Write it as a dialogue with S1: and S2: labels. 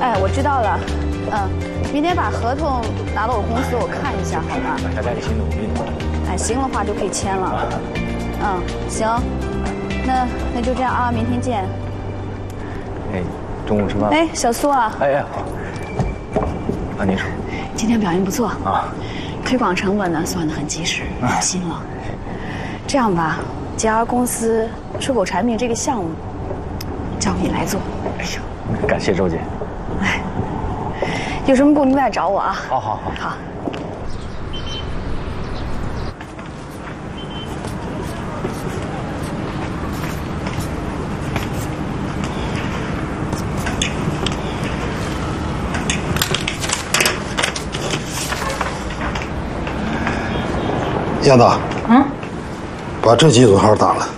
S1: 哎，我知道了。明天把合同拿到我公司，我看一下，好吗？
S2: 大家一起努力。
S1: 哎，行的话就可以签了。行，那就这样啊，明天见。
S2: 哎，中午吃饭。
S1: 哎，小苏啊。
S2: 哎，好。啊，您说。
S1: 今天表现不错
S2: 啊，
S1: 推广成本呢算得很及时，放心了。这样吧，JR 公司出口产品这个项目，交给你来做。
S2: 哎呀，感谢周姐。
S1: 哎，有什么不明白找我啊。
S2: 好。
S3: 杨导，把这几组号打了。